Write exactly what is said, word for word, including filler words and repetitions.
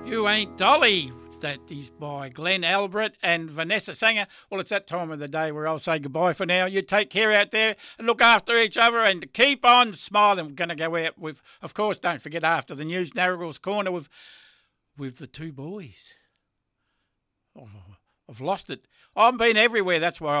You Ain't Dolly. That is by Glenn Albert and Vanessa Sanger. Well, it's that time of the day where I'll say goodbye for now. You take care out there and look after each other and keep on smiling. We're going to go out with, of course, don't forget after the news, Narrable's Corner with, with the two boys. Oh, I've lost it. I've been everywhere, that's why